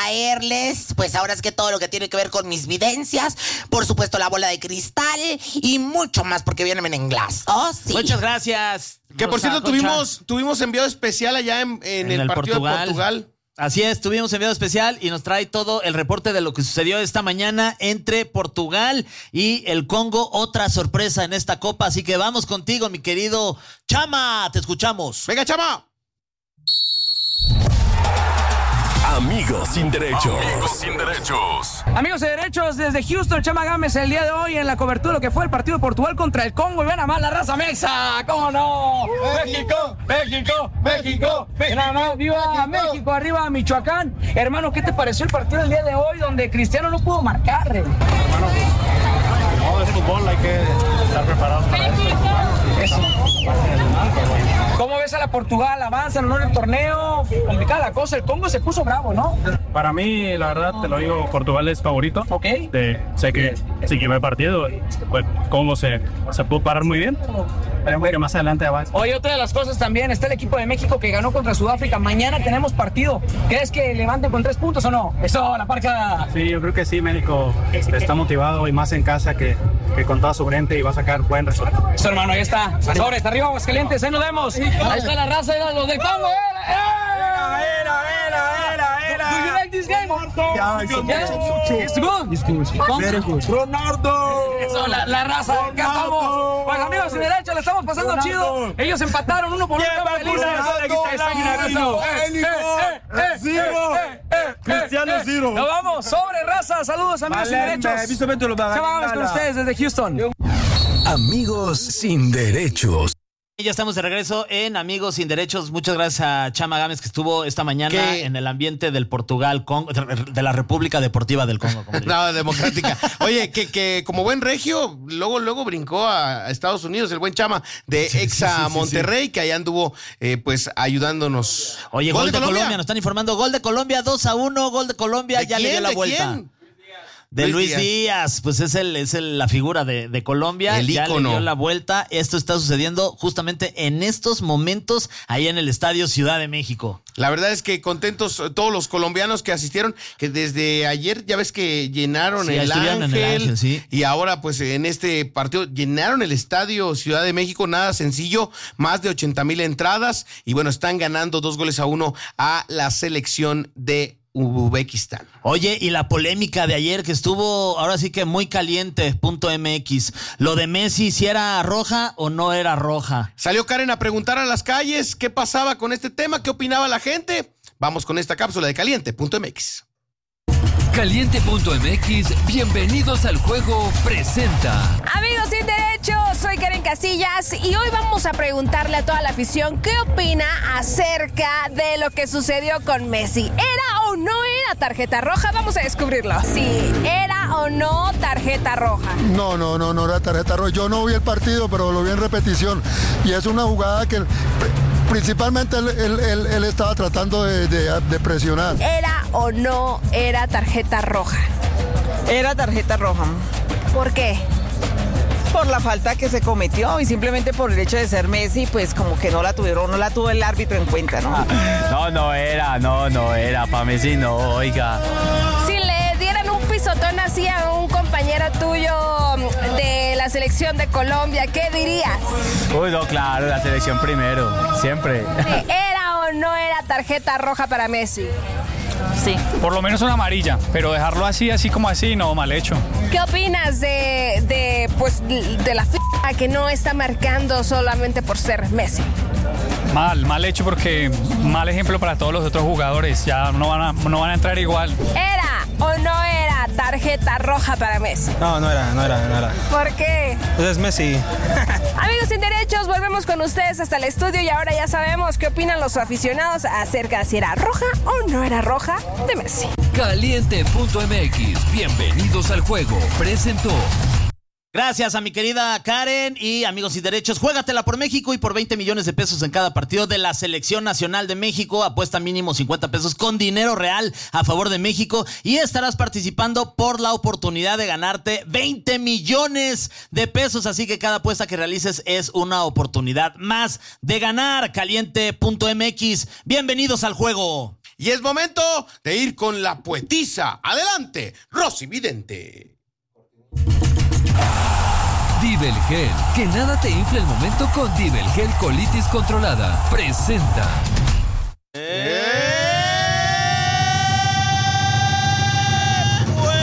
traerles, pues ahora es que todo lo que tiene que ver con mis videncias, por supuesto la bola de cristal y mucho más porque vienen en Glass. Oh, sí. Muchas gracias. Que por cierto, tuvimos enviado especial allá en el partido de Portugal. Así es, tuvimos enviado especial y nos trae todo el reporte de lo que sucedió esta mañana entre Portugal y el Congo. Otra sorpresa en esta copa, así que vamos contigo, mi querido Chama. Te escuchamos. ¡Venga, Chama! Amigos sin derechos. Amigos sin derechos. Amigos de derechos, desde Houston, Chama Gámez el día de hoy en la cobertura de lo que fue el partido de Portugal contra el Congo. Y ven a más la raza mexa, ¿cómo no? México, México, México, México. ¡Viva México! Arriba Michoacán. Hermano, ¿qué te pareció el partido del día de hoy donde Cristiano no pudo marcar? Hermano, no, es fútbol, hay que estar preparados para eso. ¿Cómo ves a la Portugal? ¿Avanza en el torneo? Complicada la cosa, el Congo se puso bravo, ¿no? Para mí, la verdad, te lo digo, Portugal es favorito. Ok. Sé que si que el partido, pues Congo se pudo parar muy bien. Esperemos que más adelante avance. Oye, otra de las cosas también, está el equipo de México que ganó contra Sudáfrica. Mañana tenemos partido. ¿Crees que levanten con 3 puntos o no? Eso, la parca. Sí, yo creo que sí, México está motivado y más en casa que con toda su gente y va a sacar buen resultado. Eso, hermano, ahí está. Sobre, está arriba Aguascalientes, ahí nos vemos. Ahí está la raza de los del Congo. Do you like this game? Yeah, it's good. It's good. Very good. Ronaldo. Eso, la raza. Acá estamos. Pues amigos sin derecho, le estamos pasando chido. Ellos empataron 1-1. Cristiano Zero. Nos vamos. Sobre, raza. Saludos, amigos sin derechos. Vamos con ustedes desde Houston. Amigos sin derechos. Ya estamos de regreso en Amigos sin Derechos. Muchas gracias a Chama Gámez que estuvo esta mañana en el ambiente del Portugal, Congo, de la República Deportiva del Congo. No, democrática. Oye, que como buen regio, luego brincó a Estados Unidos, el buen Chama de Exa Monterrey, que allá anduvo pues ayudándonos. Oye, gol de Colombia, nos están informando. Gol de Colombia, 2-1, gol de Colombia, ya le dio la vuelta. ¿Quién? De Luis Díaz, pues es la figura de Colombia, el ya ícono. le dio la vuelta. Esto está sucediendo justamente en estos momentos ahí en el Estadio Ciudad de México. La verdad es que contentos todos los colombianos que asistieron, que desde ayer ya ves que llenaron el Ángel, sí. Y ahora pues en este partido llenaron el Estadio Ciudad de México, nada sencillo, más de 80,000 entradas y bueno, están ganando 2-1 a la selección de Uzbekistán. Oye, y la polémica de ayer que estuvo ahora sí que muy caliente, .mx. Lo de Messi, ¿si era roja o no era roja? Salió Karen a preguntar a las calles qué pasaba con este tema, qué opinaba la gente. Vamos con esta cápsula de Caliente.mx. Caliente.mx, bienvenidos al juego, presenta. Amigos sin derechos, soy Karen Casillas y hoy vamos a preguntarle a toda la afición qué opina acerca de lo que sucedió con Messi. ¿Era o no era tarjeta roja? Vamos a descubrirlo. Sí, ¿era o no tarjeta roja? No era tarjeta roja. Yo no vi el partido, pero lo vi en repetición. Y es una jugada que principalmente él estaba tratando de presionar. ¿Era o no era tarjeta roja? Era tarjeta roja. ¿Por qué? Por la falta que se cometió y simplemente por el hecho de ser Messi, pues como que no la tuvo el árbitro en cuenta, ¿no? No era, para Messi no, oiga. Si le dieran un pisotón así a un compañero tuyo de la selección de Colombia, ¿qué dirías? Uy, no, claro, la selección primero, siempre. ¿Era o no era tarjeta roja para Messi? Sí. Por lo menos una amarilla, pero dejarlo así como así, no, mal hecho. ¿Qué opinas de la FIFA que no está marcando solamente por ser Messi? Mal hecho porque mal ejemplo para todos los otros jugadores, ya no van a entrar igual. ¿Era o no era tarjeta roja para Messi? No era. ¿Por qué? Pues es Messi. Amigos sin derechos, volvemos con ustedes hasta el estudio y ahora ya sabemos qué opinan los aficionados acerca de si era roja o no era roja de Messi. Caliente.mx, bienvenidos al juego, presentó. Gracias a mi querida Karen y Amigos sin Derechos. Juégatela por México y por 20 millones de pesos en cada partido de la Selección Nacional de México. Apuesta mínimo 50 pesos con dinero real a favor de México y estarás participando por la oportunidad de ganarte 20 millones de pesos. Así que cada apuesta que realices es una oportunidad más de ganar. Caliente.mx. Bienvenidos al juego. Y es momento de ir con la poetisa. Adelante, Rosy Vidente. Divelgel, que nada te infle el momento con Divelgel Colitis Controlada. Presenta.